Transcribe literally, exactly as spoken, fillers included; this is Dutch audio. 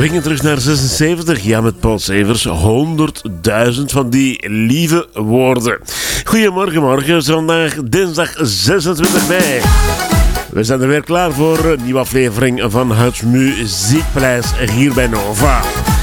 We gingen terug naar zesenzeventig, ja, met Paul Severs. honderdduizend van die lieve woorden. Goedemorgen, morgen. Het is vandaag dinsdag zesentwintig mei. We zijn er weer klaar voor een nieuwe aflevering van het Muziekpaleis hier bij Nova.